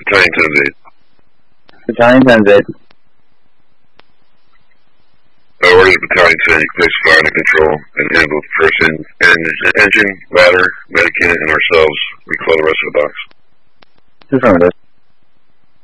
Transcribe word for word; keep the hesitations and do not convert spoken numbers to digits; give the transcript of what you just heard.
Battalion ten eight. Battalion ten eight. Uh, orders Battalion ten, you place fire under control and handle the first en en engine, ladder, medic unit, and ourselves. We call the rest of the box. Affirmative.